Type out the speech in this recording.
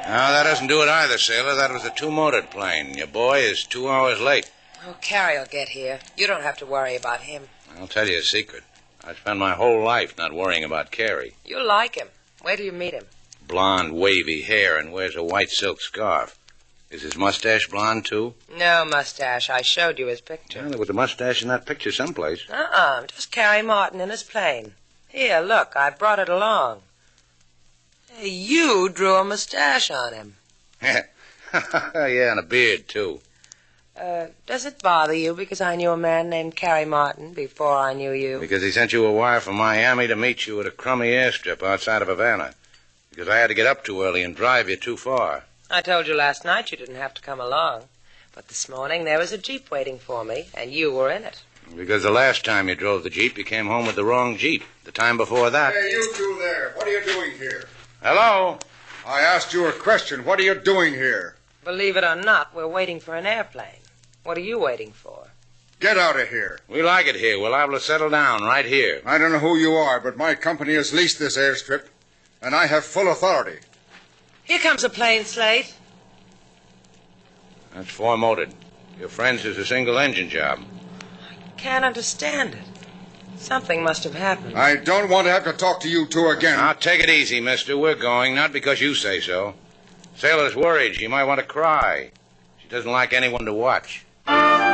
that doesn't do it either, sailor. That was a two-motored plane. Your boy is 2 hours late. Oh, Carrie'll get here. You don't have to worry about him. I'll tell you a secret. I spent my whole life not worrying about Carrie. You'll like him. Wait till you meet him. Blonde, wavy hair and wears a white silk scarf. Is his mustache blonde, too? No mustache. I showed you his picture. Well, there was a mustache in that picture someplace. Just Carrie Martin in his plane. Here, look, I brought it along. Hey, you drew a mustache on him. Yeah, and a beard, too. Does it bother you because I knew a man named Carrie Martin before I knew you? Because he sent you a wire from Miami to meet you at a crummy airstrip outside of Havana. Because I had to get up too early and drive you too far. I told you last night you didn't have to come along. But this morning there was a Jeep waiting for me, and you were in it. Because the last time you drove the Jeep, you came home with the wrong Jeep. The time before that... Hey, you two there. What are you doing here? Hello? I asked you a question. What are you doing here? Believe it or not, we're waiting for an airplane. What are you waiting for? Get out of here. We like it here. We're liable to settle down right here. I don't know who you are, but my company has leased this airstrip, and I have full authority. Here comes a plane, Slate. That's four-motored. Your friend's is a single-engine job. I can't understand it. Something must have happened. I don't want to have to talk to you two again. Now, take it easy, mister. We're going, not because you say so. Sailor's worried. She might want to cry. She doesn't like anyone to watch.